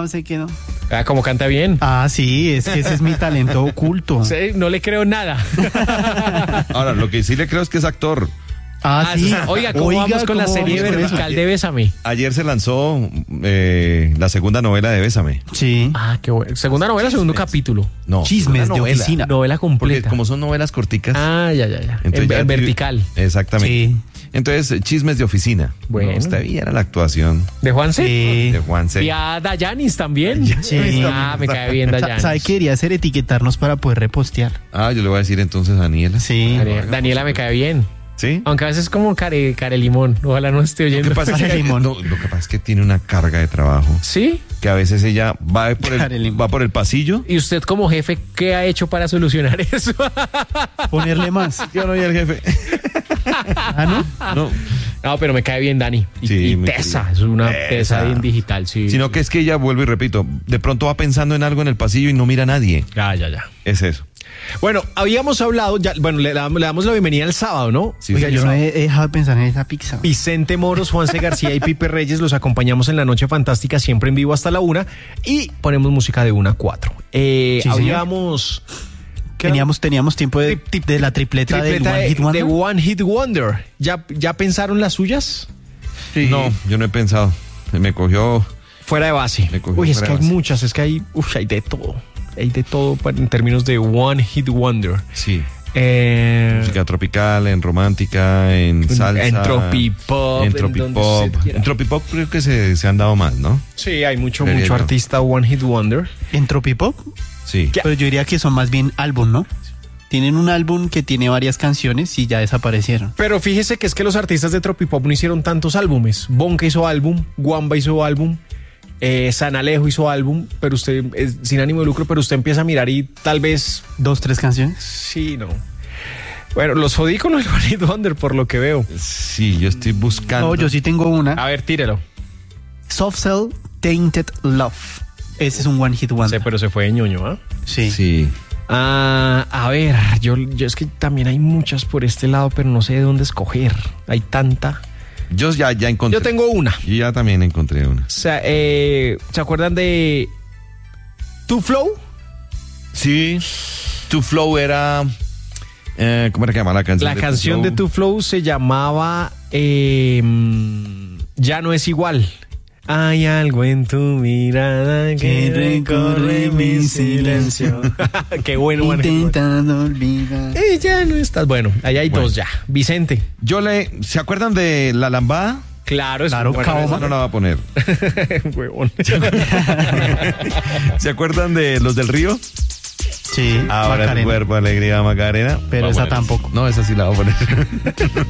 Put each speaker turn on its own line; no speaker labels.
no, sé que no.
Ah, como canta bien.
Ah, sí, es que ese es mi talento oculto.
Sí, no le creo nada.
Ahora, lo que sí le creo es que es actor.
Ah, sí.
Oiga, ¿cómo vamos con la
¿cómo
serie
vamos con
vertical
eso?
de Bésame?
Ayer se lanzó la segunda novela de Bésame.
Sí.
Ah, qué bueno. Segunda novela, segundo capítulo.
No,
Chismes
una
de
novela.
oficina.
Novela
Porque
completa.
como son novelas corticas.
Ah, ya.
entonces ya
En vertical.
Exactamente.
Sí.
Entonces, chismes de oficina.
Bueno.
No, está bien la actuación
¿De Juanse?
Sí.
de Juanse.
Y a Dayanis también.
Sí.
Ah, me cae bien Dayanis.
¿Sabe qué quería hacer? Etiquetarnos para poder repostear.
Ah, yo le voy a decir entonces a Daniela.
Sí.
Daniela me cae bien.
¿Sí?
Aunque a veces es como care limón. Ojalá no esté oyendo.
Lo que pasa es que,
Limón.
lo que pasa es que tiene una carga de trabajo.
¿Sí?
Que a veces ella va
Limón.
va por el pasillo.
¿Y usted como jefe qué ha hecho para solucionar eso?
Ponerle más.
Yo no, y el jefe.
Ah, ¿no?
No.
No, pero me cae bien Dani. Y,
Sí,
y
muy
tesa,
querido.
es una
Tesa.
tesa bien digital, sí.
Sino que es que ella, vuelvo y repito, de pronto va pensando en algo en el pasillo y no mira a nadie.
Ya.
Es eso.
Bueno, habíamos hablado, ya, bueno, le damos la bienvenida el sábado, ¿no?
Sí,
Oiga,
sí,
yo no he dejado de pensar en esa pizza.
Vicente Moros, Juanse García y Pipe Reyes los acompañamos en la Noche Fantástica, siempre en vivo hasta la 1 y ponemos música de 1 a 4.
señor.
Habíamos...
Teníamos tiempo de la tripleta de One Hit Wonder.
de One Hit Wonder. ¿Ya pensaron las suyas?
No, yo no he pensado. Me cogió.
Fuera de base.
Me cogió
Uy, es
fuera
que hay
de base.
muchas, es que hay de todo. Hay de todo en términos de One Hit Wonder.
Sí.
Eh,
Música tropical, en romántica, en salsa.
en tropipop,
En
en donde
tropipop.
usted quiera.
En tropipop creo que se han dado más, ¿no?
sí, hay mucho
Creería yo.
artista One Hit Wonder.
En Tropipop,
Sí.
Ya.
pero yo diría que son más bien álbum, ¿no? Tienen un álbum que tiene varias canciones y ya desaparecieron.
Pero fíjese que es que los artistas de tropipop no hicieron tantos álbumes. Bonka hizo álbum, Guamba hizo álbum, San Alejo hizo álbum, pero usted, sin ánimo de lucro, pero usted empieza a mirar y tal vez...
2, 3 canciones.
Sí, no. Bueno, los jodí con el One Hit Wonder por lo que veo.
Sí, yo estoy buscando.
No, yo sí tengo una.
A ver, tírelo.
Soft Cell Tainted Love. Ese es un One Hit
Sí,
Wonder.
pero se fue de ñoño, ¿ah?
Sí.
Sí.
Ah, a ver, yo es que también hay muchas por este lado, pero no sé de dónde escoger. Hay tanta.
Yo ya encontré.
Yo tengo una.
Yo ya también encontré una.
O sea, ¿se acuerdan de Two Flow?
Sí. Two Flow era. ¿Cómo era que llamaba la canción?
La canción de Two Flow se llamaba Ya no es igual. Hay algo en tu mirada que recorre mi silencio. Qué bueno, bueno.
Intentando olvidar.
Ya no estás. Bueno, ahí hay dos ya. Vicente.
¿Se acuerdan de La Lambada?
Claro, es
Claro,
bueno,
Kaoma.
Esa no la va a poner.
huevón.
¿Se acuerdan de Los del Río?
Sí.
Ahora
Macarena.
el cuerpo, alegría, Macarena.
Pero
Va a
esa
poner.
tampoco.
No, esa sí la va a poner.